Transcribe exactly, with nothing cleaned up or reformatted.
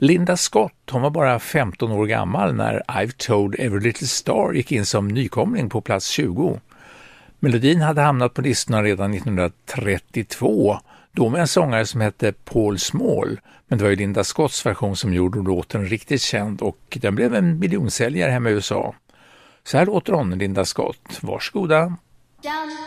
Linda Scott, hon var bara femton år gammal när I've Told Every Little Star gick in som nykomling på plats tjugo. Melodin hade hamnat på listorna redan nittonhundratrettiotvå, då med en sångare som hette Paul Small, men det var ju Linda Scotts version som gjorde låten riktigt känd och den blev en miljonsäljare hemma i U S A. Så här låter hon, Linda Scott. Varsågoda.